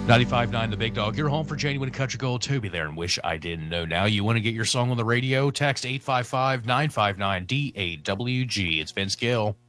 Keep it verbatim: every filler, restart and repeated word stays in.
ninety-five point nine The Big Dog, your home for genuine country gold. Toby there and Wish I Didn't Know Now. You want to get your song on the radio? Text eight five five, nine five nine, D A W G. It's Vince Gill.